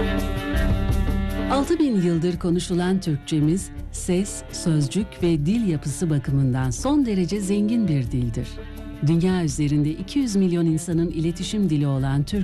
6000 yıldır konuşulan Türkçemiz, ses, sözcük ve dil yapısı bakımından son derece zengin bir dildir. Dünya üzerinde 200 milyon insanın iletişim dili olan Türkçe,